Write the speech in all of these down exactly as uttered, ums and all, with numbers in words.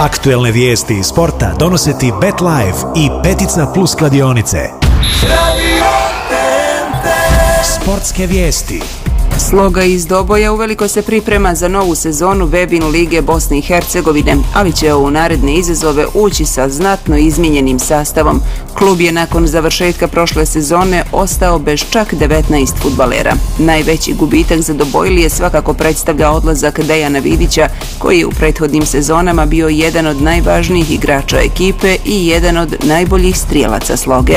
Aktuelne vijesti iz sporta donose ti BetLife i Petica Plus kladionice. Sportske vijesti. Sloga iz Doboja uveliko se priprema za novu sezonu Webin Lige Bosne i Hercegovine, ali će u naredne izazove ući sa znatno izmijenjenim sastavom. Klub je nakon završetka prošle sezone ostao bez čak devetnaest fudbalera. Najveći gubitak za Dobojlije svakako predstavlja odlazak Dejana Vidića, koji je u prethodnim sezonama bio jedan od najvažnijih igrača ekipe i jedan od najboljih strijelaca Sloge.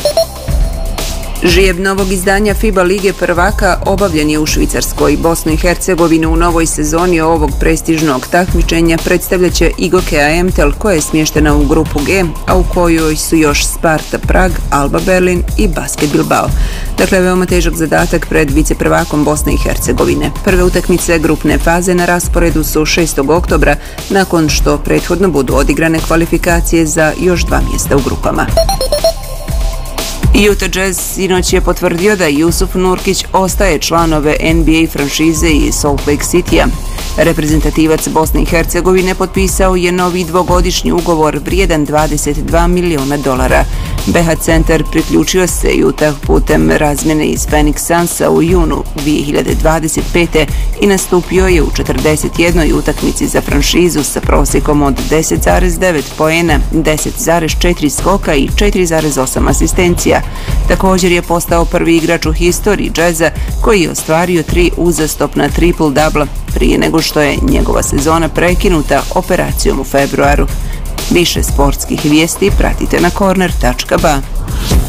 Žijeb novog izdanja FIBA Lige prvaka obavljen je u Švicarskoj. Bosnu i Hercegovinu u novoj sezoni ovog prestižnog takmičenja predstavljaće I G O K A Emtel, koja je smještena u grupu G, a u kojoj su još Sparta Prag, Alba Berlin i Basket Bilbao. Dakle, veoma težak zadatak pred viceprvakom Bosne i Hercegovine. Prve utakmice grupne faze na rasporedu su šestog oktobra, nakon što prethodno budu odigrane kvalifikacije za još dva mjesta u grupama. Utah Jazz sinoć je potvrdio da Jusuf Nurkić ostaje član ove N B A franšize iz Salt Lake Citya. Reprezentativac Bosne i Hercegovine potpisao je novi dvogodišnji ugovor vrijedan dvadeset dva miliona dolara. B H centar priključio se Utah putem razmjene iz Phoenix Sunsa u junu dvije hiljade dvadeset pete i nastupio je u četrdeset jednoj utakmici za franšizu sa prosjekom od deset zarez devet poena, deset zarez četiri skoka i četiri zarez osam asistencija. Također je postao prvi igrač u historiji Jazza koji je ostvario tri uzastopna triple-double prije nego što je njegova sezona prekinuta operacijom u februaru. Više sportskih vijesti pratite na corner tačka ba.